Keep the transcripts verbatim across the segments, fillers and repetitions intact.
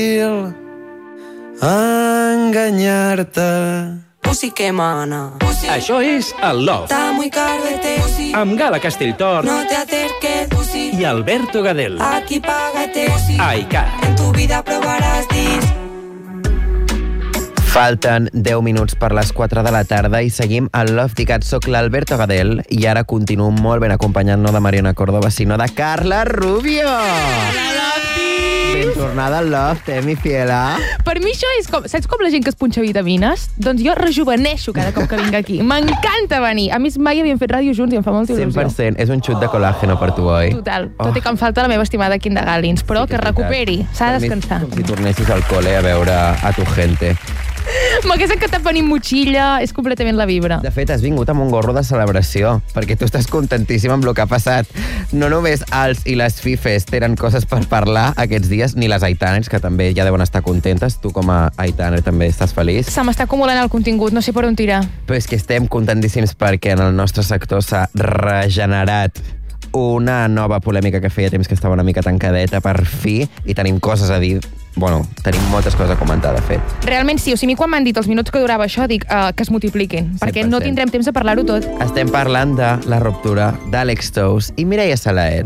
enganyar-te. Pussy que mana. Pussy. Això és el Love. Está muy cardete. Pussy. Amb Gala Castelltor. No te acerques. Pussy. I Alberto Gadel. Aquí págate. Pussy. A iCat. En tu vida probaràs dis. Falten deu minuts per les quatre de la tarda i seguim al Love Ticat. Soc l'Alberto Gadel i ara continuo molt ben acompanyant no de Mariona Córdoba, sinó de Carla Rubio. Hola, Loftis! Ben tornada al Loft, eh, mi fiela? Per mi això és com... Saps com la gent que es punxa vitamines? Doncs jo rejuveneixo cada cop que vinc aquí. M'encanta venir. A més, mai havíem fet ràdio junts i em fa molta il·lusió. cent per cent. És un xut de colàgeno per tu, oi? Total. Tot i que em falta la meva estimada Kinda Gallins, però Sí que que és recuperi. S'ha de Per mi és descansar. Com si tornessis al col·le a veure a tu gente. M'hagués encantat venir amb motxilla. És completament la vibra. De fet, has vingut amb un gorro de celebració, perquè tu estàs contentíssim amb el que ha passat. No només els i les fifes tenen coses per parlar aquests dies, ni les Aitaners, que també ja deuen estar contentes. Tu, com a Aitaner, també estàs feliç. Se m'està acumulant el contingut, no sé per on tirar. Però és que estem contentíssims perquè en el nostre sector s'ha regenerat una nova polèmica que feia temps que estava una mica tancadeta per fi, i tenim coses a dir. Bueno, tenim moltes coses a comentar, de fet. Realment sí, o sigui, a mi quan m'han dit els minuts que durava això, dic uh, que es multipliquin, perquè cent per cent. no tindrem temps de parlar-ho tot. Estem parlant de la ruptura d'Àlex Tous i Mireia Salaet.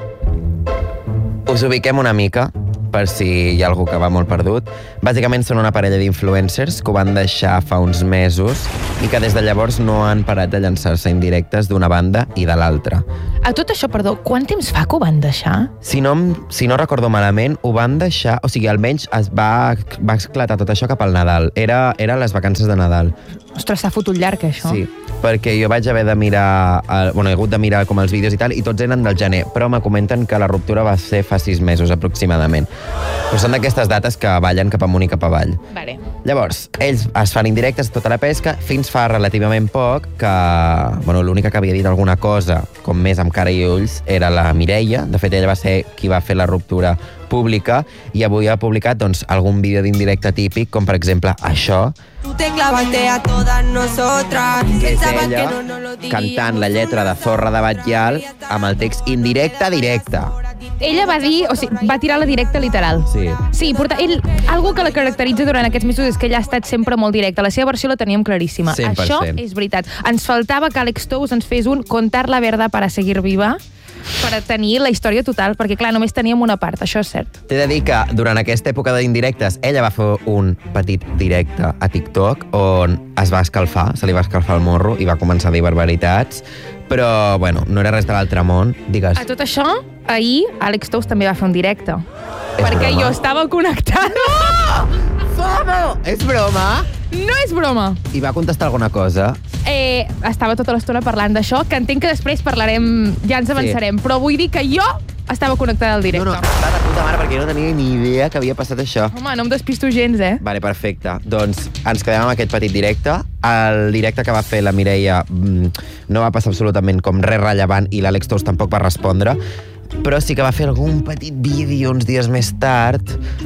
Us ubiquem una mica, per si hi ha algú que va molt perdut. Bàsicament són una parella d'influencers que ho van deixar fa uns mesos i que des de llavors no han parat de llançar-se indirectes d'una banda i de l'altra. A tot això, perdó, quant temps fa que ho van deixar? Si no, si no recordo malament, ho van deixar... O sigui, almenys es va, va esclatar tot això cap al Nadal. Era, era les vacances de Nadal. Ostres, s'ha fotut llarg, això. Sí, perquè jo vaig haver de mirar... El, bueno, he hagut de mirar com els vídeos i tal, i tots eren del gener, però me comenten que la ruptura va ser fa sis mesos, aproximadament. Però són d'aquestes dates que ballen cap amunt i cap avall. Vale. Llavors, ells es fan indirectes tota la pesca, fins fa relativament poc que... Bueno, l'única que havia dit alguna cosa, com més amb cara i ulls, era la Mireia. De fet, ella va ser qui va fer la ruptura pública i avui ha publicat doncs, algun vídeo d'indirecte típic, com per exemple això, Tú te clavaste a todas nosotras. que és Pensabas ella que no nos lo dirías. cantant la lletra de Zorra de Batllal amb el text indirecte directe. Ella va dir, o sigui, va tirar la directa literal. Sí. Sí, porta, ell, algo que la caracteritza durant aquests mesos és que ella ha estat sempre molt directa. La seva versió la teníem claríssima. cent per cent. Això és veritat. Ens faltava que Àlex Tous ens fes un contar la verdad para seguir viva, per tenir la història total, perquè clar, només teníem una part, això és cert. T'he de dir que durant aquesta època d'indirectes ella va fer un petit directe a TikTok on es va escalfar, se li va escalfar el morro i va començar a dir barbaritats, però, bueno, no era res de l'altre món, digues. A tot això, ahir Àlex Tous també va fer un directe. És perquè broma? jo estava connectada. FOMO! És broma? No és broma. I va contestar alguna cosa? Eh, estava tota l'estona parlant d'això, que entenc que després parlarem, ja ens avançarem, sí. Però vull dir que jo estava connectada al directe. No, no, va de puta mare, perquè jo no tenia ni idea que havia passat això. Home, no em despisto gens, eh? Vale, perfecte. Doncs ens quedem amb aquest petit directe. El directe que va fer la Mireia mm, no va passar absolutament com res rellevant i l'Àlex Tous tampoc va respondre, però sí que va fer algun petit vídeo uns dies més tard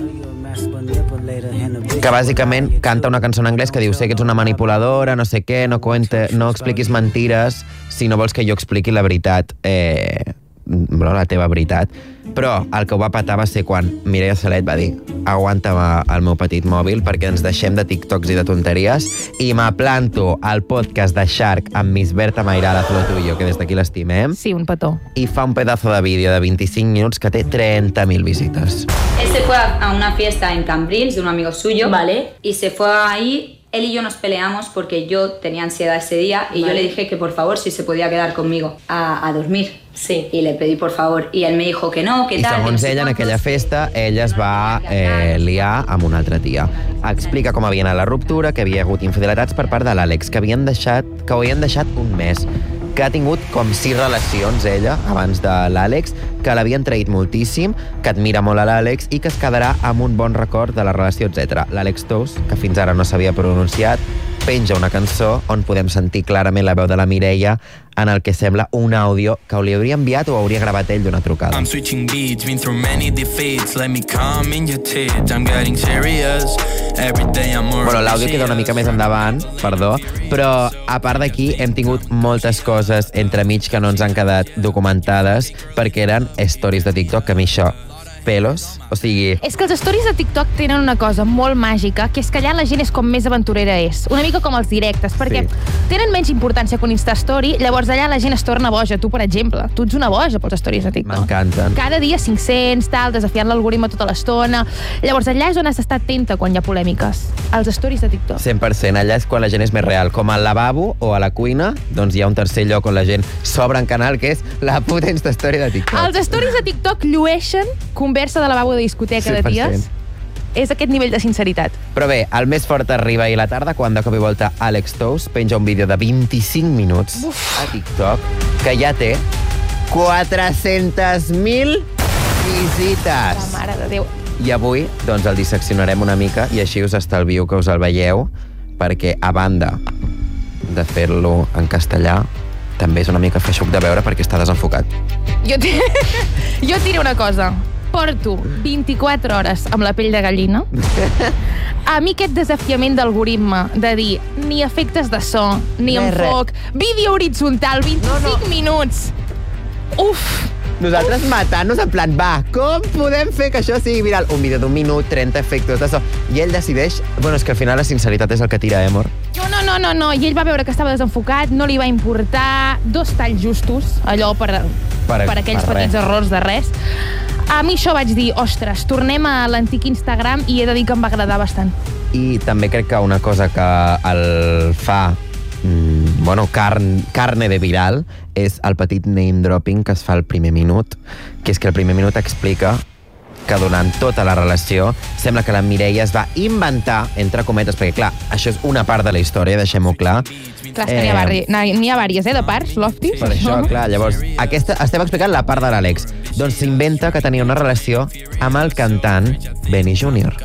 que bàsicament canta una cançó en anglès que diu sé que ets una manipuladora, no sé què, no, cuente, no expliquis mentires si no vols que jo expliqui la veritat, eh, bueno, la teva veritat. Però el que ho va patar va ser quan Mireia Salaet va dir aguanta'm el meu petit mòbil perquè ens deixem de TikToks i de tonteries i m'aplanto al podcast de Shark amb Miss Berta Mairala, Lo Tuyo, que des d'aquí l'estimem. Sí, un petó. I fa un pedazo de vídeo de vint-i-cinc minuts que té trenta mil visites. Él se fue a una fiesta en Cambrils de un amigo suyo, ¿vale? Y se fue ahí. Él y yo nos peleamos porque yo tenía ansiedad ese día y vale. Yo le dije que por favor si se podía quedar conmigo a, a dormir. Sí. Y le pedí por favor y él me dijo que no, que I tal. segons que no ella, en aquella festa, ella es va eh, liar amb una altra tia. Explica com havia anat la ruptura, que havia hagut infidelitats per part de l'Àlex, que havien deixat, que ho havien deixat un mes, que ha tingut com sis relacions ella abans de l'Àlex, que l'havien traït moltíssim, que admira molt a l'Àlex i que es quedarà amb un bon record de la relació, etcètera. L'Àlex Tous, que fins ara no s'havia pronunciat, penja una cançó on podem sentir clarament la veu de la Mireia en el que sembla un àudio que li hauria enviat o hauria gravat ell d'una trucada. I'm switching beats, been through many defeats. Let me come in your tits, I'm getting serious. Every day I'm more. Bueno, l'àudio queda una mica més endavant, perdó, però a part d'aquí hem tingut moltes coses entremig que no ens han quedat documentades perquè eren stories de TikTok, que a mi això, pelos, O sigui... És que els stories de TikTok tenen una cosa molt màgica, que és que allà la gent és com més aventurera és. Una mica com els directes, perquè sí. tenen menys importància que un Instastory, llavors allà la gent es torna boja. Tu, per exemple, tu ets una boja pels stories de TikTok. M'encanten. Cada dia cinc-cents, tal, desafiant l'algoritme tota l'estona. Llavors allà és on has d'estar atenta quan hi ha polèmiques. Els stories de TikTok. cent per cent. Allà és quan la gent és més real. Com al lavabo o a la cuina, doncs hi ha un tercer lloc on la gent s'obre en canal, que és la puta Instastory de TikTok. Els stories de TikTok llueixen conversa de lavabo de discoteca de ties. És aquest nivell de sinceritat. Però bé, el més fort arriba ahir a la tarda quan de cop i volta Alex Tous penja un vídeo de vint-i-cinc minuts Uf. a TikTok que ja té quatre-centes mil visites. La mare de Déu. I avui, doncs, el disseccionarem una mica i així us estalvio que us el veieu, perquè a banda de fer-lo en castellà, també és una mica feixuc de veure perquè està desenfocat. Jo, jo et diré una cosa. Porto vint-i-quatre hores amb la pell de gallina. A mi aquest desafiament d'algoritme de dir ni efectes de so, ni enfoc, vídeo horitzontal, vint-i-cinc no, no. minuts. Uf! Nosaltres Uf. matant-nos en plan, va, com podem fer que això sigui viral? Un vídeo d'un minut, trenta efectes de so. I ell decideix... Bueno, és que al final la sinceritat és el que tira, eh, amor? No, no, no, no, no. I ell va veure que estava desenfocat, no li va importar, dos talls justos, allò per, per, per aquells per petits errors de res. A mi això vaig dir, ostres, tornem a l'antic Instagram i he de dir que em va agradar bastant. I també crec que una cosa que el fa mm, bueno, carn, carne de viral és el petit name dropping que es fa al primer minut, que és que el primer minut explica que durant tota la relació sembla que la Mireia es va inventar, entre cometes, perquè clar, això és una part de la història, deixem-ho clar. Clar, eh, n'hi ha, vari, n'hi ha vàries, eh, de parts, Lofty. Per això, clar, llavors, aquesta, estem explicant la part de l'Àlex. Doncs s'inventa que tenia una relació amb el cantant Benny júnior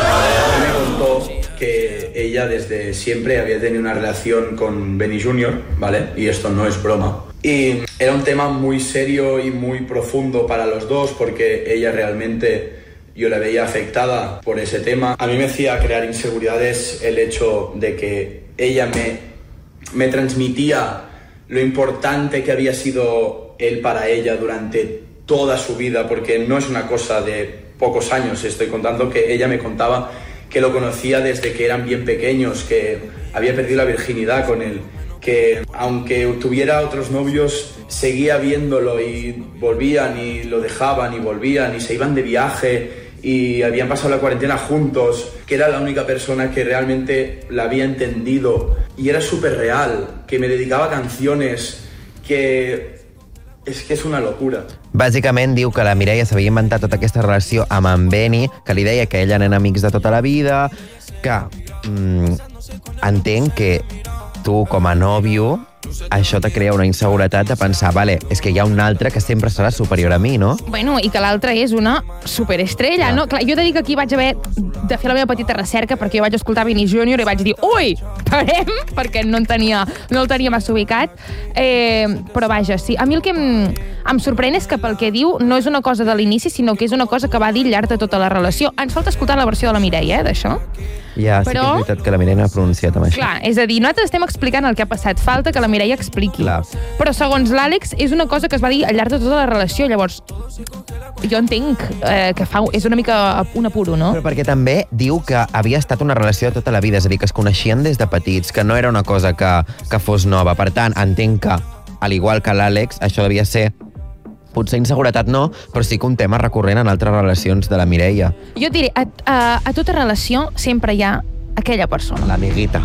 Me contó que ella desde siempre había tenido una relación con Benny júnior, ¿vale? Y esto no es broma. Y era un tema muy serio y muy profundo para los dos porque ella realmente, yo la veía afectada por ese tema. A mí me hacía crear inseguridades el hecho de que ella me, me transmitía lo importante que había sido él para ella durante toda su vida, porque no es una cosa de pocos años, estoy contando que ella me contaba que lo conocía desde que eran bien pequeños, que había perdido la virginidad con él, que aunque tuviera otros novios seguía viéndolo y volvían y lo dejaban y volvían y se iban de viaje y habían pasado la cuarentena juntos, que era la única persona que realmente la había entendido y era súper real, que me dedicaba canciones, que és que és una locura. Bàsicament diu que la Mireia s'havia inventat tota aquesta relació amb en Benny, que li deia que ella eren amics de tota la vida, que mm, entenc que tu, com a nòvio, això te crea una inseguretat de pensar, vale, és que hi ha un altre que sempre serà superior a mi, no? Bueno, i que l'altre és una superestrella, ah. no? Clar, jo he de dir que aquí vaig haver de fer la meva petita recerca perquè jo vaig escoltar Benny júnior i vaig dir, ui, parem, perquè no, en tenia, no el tenia massa ubicat. Eh, però vaja, sí, a mi el que em, em sorprèn és que pel que diu no és una cosa de l'inici, sinó que és una cosa que va dir al llarg de tota la relació. Ens falta escoltar la versió de la Mireia, eh, d'això. Ja, sí però, que és veritat que la Mireia no ha pronunciat amb això. Clar, és a dir, nosaltres estem explicant el que ha passat. Falta que la Mireia expliqui. Clar. Però segons l'Àlex és una cosa que es va dir al llarg de tota la relació. Llavors, jo entenc eh, que fa, és una mica un apuro, no? Però perquè també diu que havia estat una relació de tota la vida, és a dir, que es coneixien des de petits, que no era una cosa que, que fos nova. Per tant, entenc que, al igual que l'Àlex, això devia ser potser inseguretat no, però sí que un tema recurrent en altres relacions de la Mireia. Jo et diré, a, a, a tota relació sempre hi ha aquella persona. L'amiguita.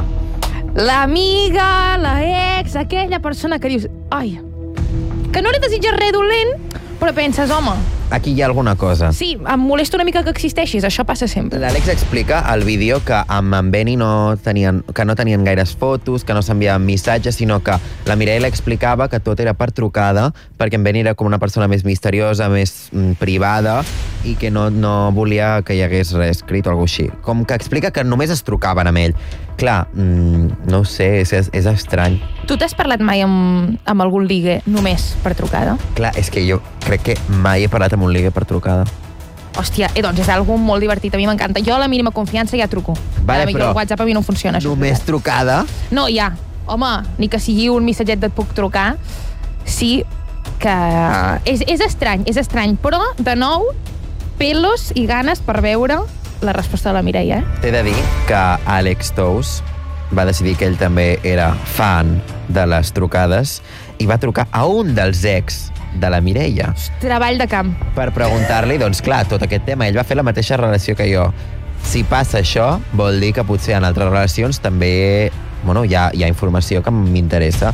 L'amiga, la ex, aquella persona que dius, ai, que no li desitges res dolent, però penses, home... Aquí hi ha alguna cosa. Sí, em molesta una mica que existeixis, això passa sempre. L'Àlex explica al vídeo que amb en Benny no tenien, que no tenien gaires fotos, que no s'enviaven missatges, sinó que la Mireia l'explicava que tot era per trucada, perquè en Benny era com una persona més misteriosa, més mm, privada, i que no, no volia que hi hagués res escrit o alguna cosa així. Com que explica que només es trucaven amb ell. Clar, mm, no ho sé, és, és, és estrany. Tu t'has parlat mai amb, amb algun ligue només per trucada? Clar, és que jo crec que mai he parlat amb un ligue per trucada. Hòstia, eh, doncs és algo molt divertit, a mi m'encanta. Jo a la mínima confiança ja truco. Vale, però el WhatsApp a mi no funciona. Això només trucada? No, ja. Home, ni que sigui un missatget et puc trucar. Sí que... És, és estrany, és estrany. Però, de nou, pelos i ganes per veure la resposta de la Mireia, eh? T'he de dir que Àlex Tous va decidir que ell també era fan de les trucades i va trucar a un dels ex de la Mireia. Treball de camp. Per preguntar-li, doncs clar, tot aquest tema. Ell va fer la mateixa relació que jo. Si passa això, vol dir que potser en altres relacions també bueno, hi, ha, hi ha informació que m'interessa.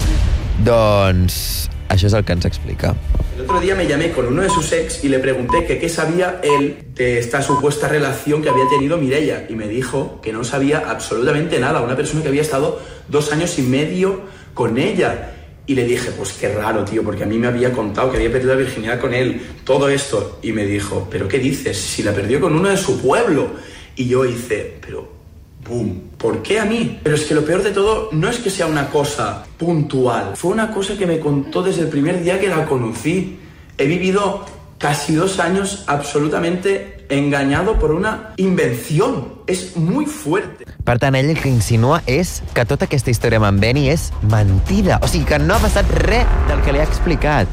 Doncs això és el que ens explica. El otro día me llamé con uno de sus ex y le pregunté que qué sabía él de esta supuesta relación que había tenido Mireia y me dijo que no sabía absolutamente nada, una persona que había estado dos años y medio con ella. Y le dije, pues qué raro, tío, porque a mí me había contado que había perdido la virginidad con él, todo esto. Y me dijo, ¿pero qué dices? Si la perdió con uno de su pueblo. Y yo hice, pero, boom, ¿por qué a mí? Pero es que lo peor de todo no es que sea una cosa puntual. Fue una cosa que me contó desde el primer día que la conocí. He vivido casi dos años absolutamente engañado por una invención. És muy fuerte. Per tant, ell el que insinua és que tota aquesta història amb en Benny és mentida. O sigui, que no ha passat res del que li ha explicat.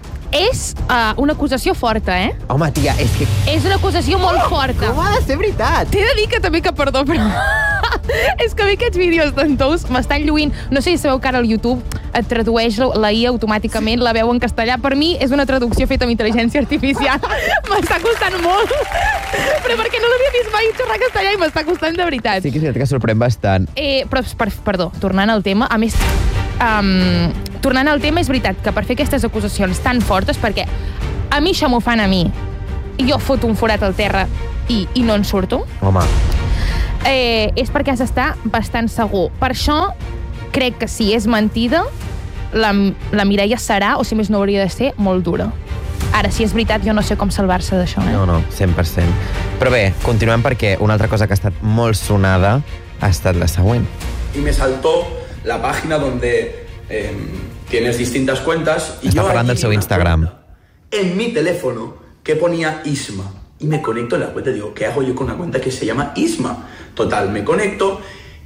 És uh, una acusació forta, eh? Home, tia, és que... És una acusació molt forta. Com ha de ser veritat? T'he de dir que també que, perdó, però... és que a mi aquests vídeos d'en Tous m'estan lluint. No sé si sabeu que ara al YouTube et tradueix la I A automàticament, la veu en castellà. Per mi és una traducció feta amb intel·ligència artificial. M'està costant molt. Però perquè no l'havia vist mai xerrar castellà i m'està costant de veritat. Sí que és veritat que sorprèn bastant. Eh, però, per, perdó, tornant al tema, a més... Um, tornant al tema, és veritat que per fer aquestes acusacions tan fortes, perquè a mi això m'ho fan a mi, i jo foto un forat al terra i, i no en surto, Home. Eh, és perquè has d'estar bastant segur. Per això crec que si és mentida, la, la Mireia serà, o si més no hauria de ser, molt dura. Ara, si és veritat, jo no sé com salvar-se d'això. Eh? No, no, cent per cent. Però bé, continuem perquè una altra cosa que ha estat molt sonada ha estat la següent. Y me saltó la página donde eh, tienes distintas cuentas. Y Està yo parlant del seu Instagram. En mi teléfono que ponía Isma. Y me conecto en la cuenta y digo, ¿qué hago yo con una cuenta que se llama Isma? Total, me conecto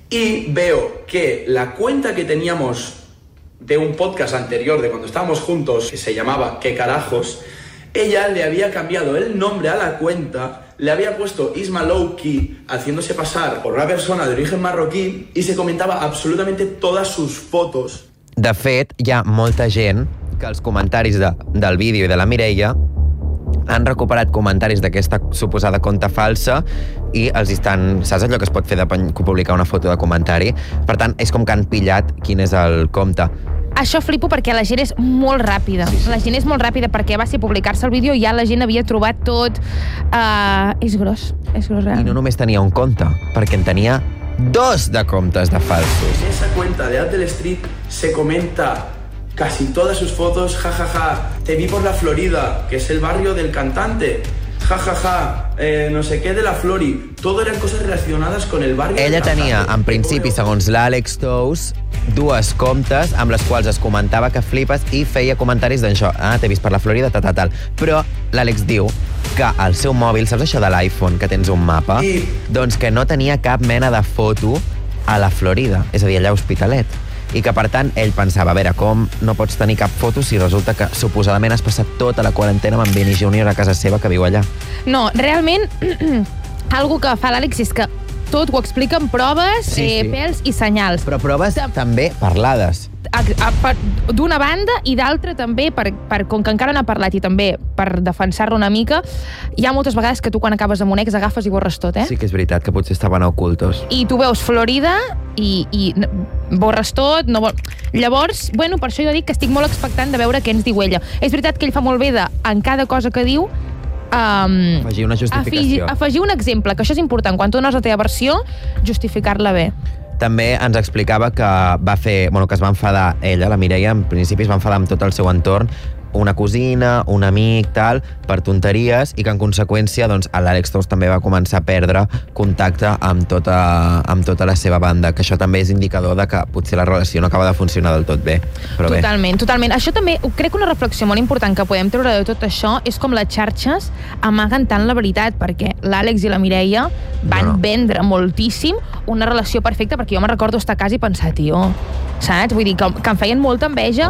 y veo que la cuenta que teníamos de un podcast anterior, de cuando estábamos juntos, que se llamaba ¿Qué carajos? Ella le había cambiado el nombre a la cuenta, le había puesto Isma Lowkey, haciéndose pasar por una persona de origen marroquí, y se comentaba absolutamente todas sus fotos. De fet, hi ha molta gent que els comentaris de, del vídeo i de la Mireia han recuperat comentaris d'aquesta suposada conta falsa i els estan... Saps allò que es pot fer de publicar una foto de comentari? Per tant, és com que han pillat quin és el compte. Això flipo perquè la gent és molt ràpida. Sí, sí. La gent és molt ràpida perquè va ser publicar-se el vídeo i ja la gent havia trobat tot. Uh, és gros, és gros realment. I no només tenia un compte, perquè en tenia dos de comptes de falsos. En esa cuenta de Adel Street se comenta casi todas sus fotos, jajaja, ja, ja. Te vi por la Florida, que es el barrio del cantante, jajaja, ja, ja. eh, no sé qué de la Flori. Todo eran cosas relacionadas con el barrio Ella del cantante. tenia, en principi, segons l'Àlex Tous, dues comptes amb les quals es comentava que flipes i feia comentaris d'això. Ah, t'he vist per la Florida, tal, tal, tal. Però l'Àlex diu que al seu mòbil, saps això de l'iPhone, que tens un mapa? I... Doncs que no tenia cap mena de foto a la Florida, és a dir, allà a Hospitalet. I que, per tant, ell pensava, a veure, com no pots tenir cap foto si resulta que suposadament has passat tota la quarantena amb en Benny Junior a casa seva, que viu allà. No, realment, algo que fa l'Àlex és que tot ho explica amb proves, Sí, eh, sí. pèls i senyals. Però proves també parlades. A- a- per- D'una banda i d'altra també, per, per, com que encara n'ha parlat i també per defensar-lo una mica, hi ha moltes vegades que tu quan acabes amb un ex agafes i borres tot, eh? Sí que és veritat que potser estaven ocultos. I tu veus Florida i, i n- borres tot, no vol... Llavors, bueno, per això jo dic que estic molt expectant de veure què ens diu ella. És veritat que ell fa molt bé de, en cada cosa que diu, Um, Afegir una justificació. Afegir, afegir un exemple, que això és important. Quan tu dones la teva versió, justificar-la bé. També ens explicava que va fer, bueno, que es va enfadar ella, la Mireia, en principi es va enfadar amb tot el seu entorn, una cosina, un amic, tal, per tonteries, i que en conseqüència doncs, l'Àlex Tous també va començar a perdre contacte amb tota, amb tota la seva banda, que això també és indicador de que potser la relació no acaba de funcionar del tot bé. Però bé. Totalment, totalment. Això també, crec que una reflexió molt important que podem treure de tot això és com les xarxes amaguen tant la veritat, perquè l'Àlex i la Mireia van No, no. vendre moltíssim una relació perfecta, perquè jo me recordo estar a casa i pensar, tio, saps? Vull dir, que, que em feien molta enveja. Home,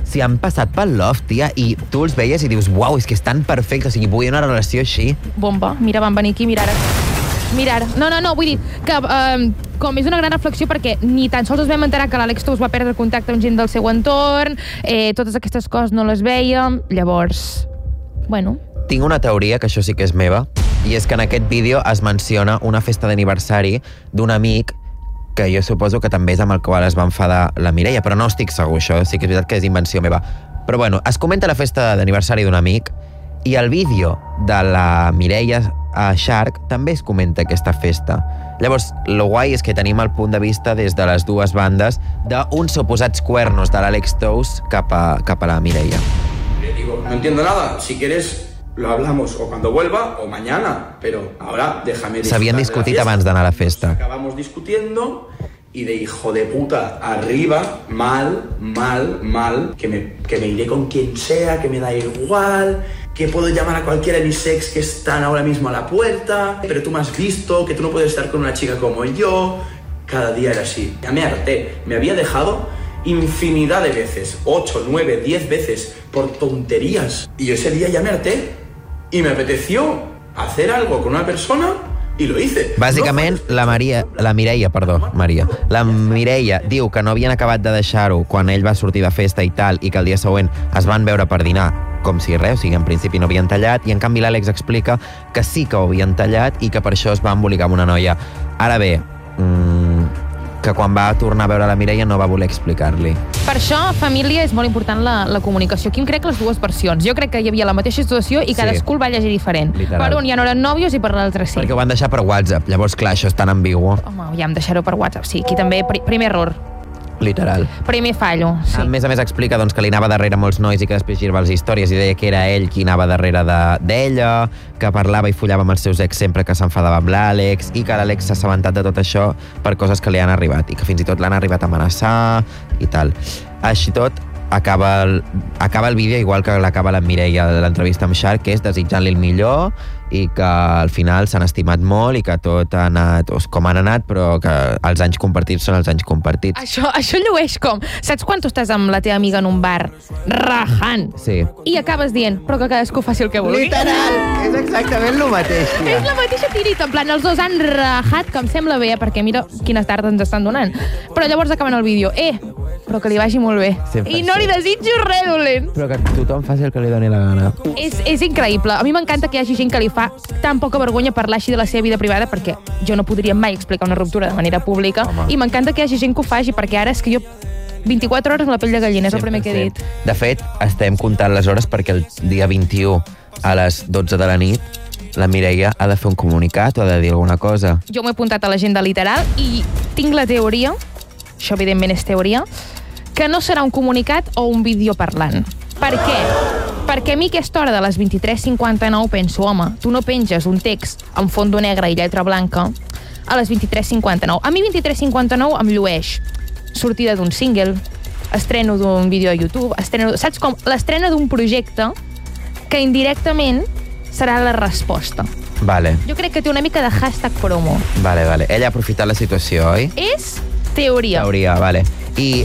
si han passat pel Love, tia, i tu els veies i dius, uau, és que és tan perfecte, o sigui, vull una relació així. Bomba. Mira, van venir aquí, mira ara. Mira ara. No, no, no, vull dir que eh, com és una gran reflexió perquè ni tan sols ens vam enterar que l'Àlex Tous va perdre el contacte amb gent del seu entorn, eh, totes aquestes coses no les vèiem, llavors, bueno... Tinc una teoria, que això sí que és meva, i és que en aquest vídeo es menciona una festa d'aniversari d'un amic que jo suposo que també és amb el qual es va enfadar la Mireia, però no estic segur, això sí que és veritat que és invenció meva. Però bueno, es comenta la festa d'aniversari d'un amic i el vídeo de la Mireia a Shark també es comenta aquesta festa. Llavors, lo guai és que tenim el punt de vista des de les dues bandes d'uns suposats cuernos de l'Àlex Tous cap a, cap a la Mireia. Le digo, no entiendo nada, si quieres lo hablamos o cuando vuelva o mañana, pero ahora déjame disfrutar. S'havien discutit abans d'anar a la festa. Nos acabamos discutiendo y de hijo de puta arriba, mal, mal, mal, que me, que me iré con quien sea, que me da igual, que puedo llamar a cualquiera de mis ex que están ahora mismo a la puerta, pero tú me has visto, que tú no puedes estar con una chica como yo. Cada día era así. Ya me harté, me había dejado infinidad de veces, ocho, nueve, diez veces, por tonterías. Y yo ese día ya me harté. I m'apeteció hacer algo con una persona i lo hice. Bàsicament, la Maria, la Mireia, perdó, Maria, la Mireia diu que no havien acabat de deixar-ho quan ell va sortir de festa i tal, i que el dia següent es van veure per dinar com si res, o sigui, en principi no havien tallat, i en canvi l'Àlex explica que sí que ho havien tallat i que per això es va embolicar amb una noia. Ara bé, mmm, que quan va tornar a veure la Mireia no va voler explicar-li. Per això, família, és molt important la, la comunicació. Aquí em crec les dues versions. Jo crec que hi havia la mateixa situació i cadascú el va llegir diferent. Literal. Per un ja no eren nòvios i per l'altre sí. Perquè ho van deixar per WhatsApp. Llavors, clar, això és tan ambigu. Home, ja em deixar-ho per WhatsApp, sí. Aquí també, pri primer error. Literal. Primer fallo, sí. A més a més explica doncs, que li anava darrere molts nois i que després girava les històries i deia que era ell qui anava darrere d'ella, de, que parlava i follava amb els seus ex sempre que s'enfadava amb l'Àlex i que l'Àlex s'ha assabentat de tot això per coses que li han arribat i que fins i tot l'han arribat a amenaçar i tal. Així tot, acaba el, acaba el vídeo igual que l'acaba la Mireia de l'entrevista amb Shark, que és desitjant-li el millor i que al final s'han estimat molt i que tot ha anat com han anat, però que els anys compartits són els anys compartits. Això, això llueix com... Saps quan tu estàs amb la teva amiga en un bar rajant sí. i acabes dient, però que cadascú faci el que vulgui? Literal! És exactament el mateix, tia. És la mateixa tirita, en plan, els dos han rajat, que em sembla bé, perquè mira quines tardes ens estan donant. Però llavors acaben el vídeo. Eh, però que li vagi molt bé. Sempre I no li desitjo res dolent. Però que tothom faci el que li doni la gana. És, és increïble. A mi m'encanta que hi hagi gent que li fa tan poca vergonya parlar així de la seva vida privada, perquè jo no podria mai explicar una ruptura de manera pública. Home. I m'encanta que hi hagi gent que ho faci, perquè ara és que jo vint-i-quatre hores amb la pell de gallina, és el primer que he dit. De fet, estem comptant les hores perquè el dia vint-i-u a les dotze de la nit la Mireia ha de fer un comunicat o ha de dir alguna cosa. Jo m'he apuntat a l'agenda literal i tinc la teoria, això evidentment és teoria, que no serà un comunicat o un vídeo parlant. Per què? Perquè a mi aquesta hora de les vint-i-tres cinquanta-nou penso, home, tu no penges un text amb fondo negre i lletra blanca a les vint-i-tres cinquanta-nou. A mi vint-i-tres cinquanta-nou em llueix sortida d'un single, estreno d'un vídeo a YouTube, estreno, saps com? L'estrena d'un projecte que indirectament serà la resposta. Vale. Jo crec que té una mica de hashtag promo. Vale, vale. Ella ha aprofitat la situació, oi? És teoria. Teoria, vale. I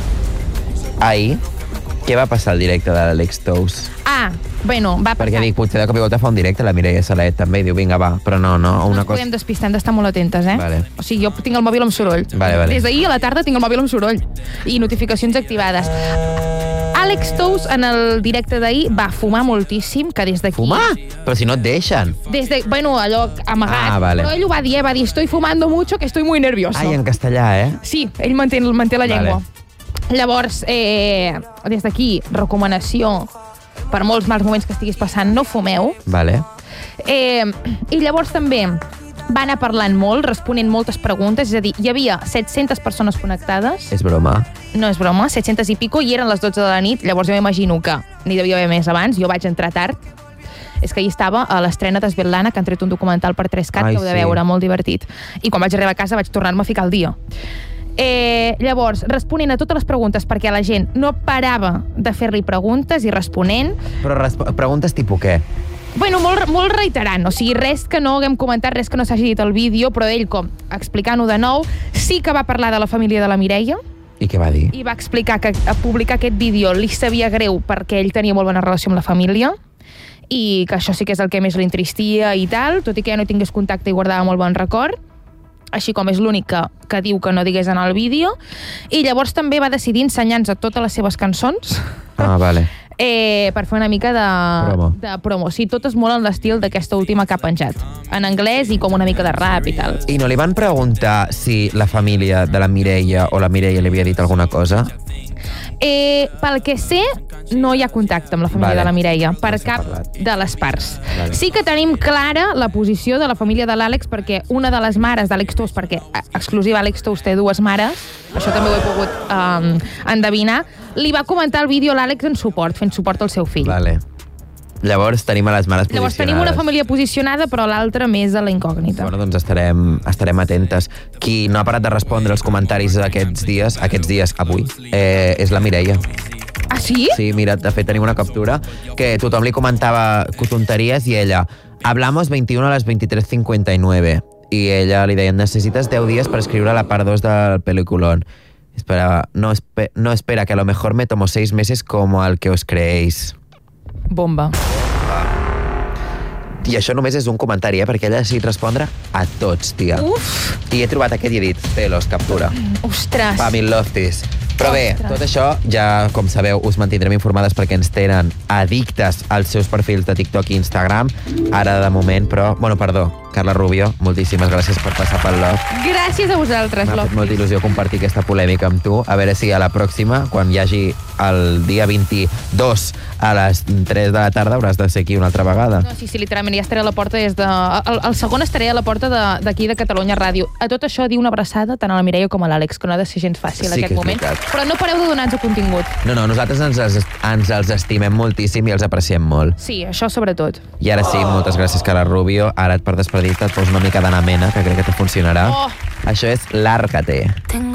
ahir, què va passar al directe de l'Àlex Tous? Ah, bueno, va passar... Perquè dic, potser de cop i volta fa un directe la Mireia Salet també i diu, vinga, va, però no, no, una no ens cosa... podem despistar, hem d'estar molt atentes, eh? Vale. O sigui, jo tinc el mòbil amb soroll. Vale, vale. Des d'ahir a la tarda tinc el mòbil amb soroll. I notificacions activades. Àlex Tous, en el directe d'ahir, va fumar moltíssim, que des d'aquí... Fumar? Però si no et deixen. Des de... Bueno, allò amagat. Ah, vale. Però ell ho va dir, eh? Va dir, estoy fumando mucho, que estoy muy nervioso. Ai, en castellà, eh? Sí, ell manté, manté la llengua. Vale. Llavors, eh, des d'aquí, recomanació per molts mals moments que estiguis passant, no fumeu. Vale. Eh, I llavors també va anar parlant molt, responent moltes preguntes, és a dir, hi havia set-centes persones connectades. És broma. No és broma, set-centes i pico, i eren les dotze de la nit, llavors jo m'imagino que n'hi devia haver més abans, jo vaig entrar tard. És que ahir estava a l'estrena d'Esvetlana, que han tret un documental per tres cat, que heu de sí. veure, molt divertit. I quan vaig arribar a casa vaig tornar-me a ficar al dia. Eh, llavors, responent a totes les preguntes, perquè la gent no parava de fer-li preguntes i responent. Però preguntes tipus què? Bueno, molt, molt reiterant, o sigui, res que no haguem comentat, res que no s'hagi dit al vídeo, però ell, com, explicant-ho de nou, sí que va parlar de la família de la Mireia, I què va dir? I va explicar que a publicar aquest vídeo li sabia greu perquè ell tenia molt bona relació amb la família i que això sí que és el que més l'entristia i tal, tot i que ja no tingués contacte i guardava molt bon record, així com és l'únic que, que diu que no digués en el vídeo. I llavors també va decidir ensenyar-nos totes les seves cançons. Ah, vale. Eh, per fer una mica de promo. de promo. Sí, totes molt en l'estil d'aquesta última que ha penjat. En anglès i com una mica de rap i tal. I no li van preguntar si la família de la Mireia o la Mireia li havia dit alguna cosa? Eh, pel que sé, no hi ha contacte amb la família Vale. de la Mireia, per No s'ha cap parlat. de les parts. Vale. Sí que tenim clara la posició de la família de l'Àlex, perquè una de les mares d'Àlex Tous, perquè eh, exclusiva Àlex Tous té dues mares, això també ho he pogut um, endevinar, li va comentar el vídeo a l'Àlex en suport, fent suport al seu fill. Vale. Llavors tenim a les mares Llavors posicionades. tenim una família posicionada, però l'altra més a la incògnita. Bueno, doncs estarem, estarem atentes. Qui no ha parat de respondre els comentaris aquests dies, aquests dies, avui, eh, és la Mireia. Ah, sí? Sí, mira, de fet tenim una captura que tothom li comentava tonteries i ella, hablamos veintiuno a las veintitrés cincuenta y nueve. I ella li deien, necesitas deu dies per escriure la part dos del peliculón. Esperava, no, espe no espera, que a lo mejor me tomo seis meses como al que os creéis. Bomba. I això només és un comentari, eh? Perquè ella ha decidit respondre a tots, tia. Uf! I he trobat aquest i he dit, pelos, captura. Ostres! Pam, in love this. Però bé, Ostres. tot això, ja, com sabeu, us mantindrem informades perquè ens tenen addictes als seus perfils de TikTok i Instagram. Ara, de moment, però... Bueno, perdó, Carla Rubio, moltíssimes gràcies per passar pel Love. Gràcies a vosaltres, M'ha fet Lofty. molta il·lusió compartir aquesta polèmica amb tu. A veure si a la pròxima, quan hi hagi el dia vint-i-dos a les tres de la tarda, hauràs de ser aquí una altra vegada. No, sí, sí, literalment, ja estaré a la porta des de... El, el segon estaré a la porta d'aquí de, de Catalunya Ràdio. A tot això, dir una abraçada tant a la Mireia com a l'Àlex, que no ha de ser gens fàcil Sí en que aquest és moment. veritat. Però no pareu de donar-nos contingut. No, no, nosaltres ens, els- ens els estimem moltíssim i els apreciem molt. Sí, això sobretot. I ara sí, moltes gràcies, Carla Rubio. Ara, per despedir-te, et poso una mica d'Ana Mena, que crec que te funcionarà. Oh. Això és Lárgate.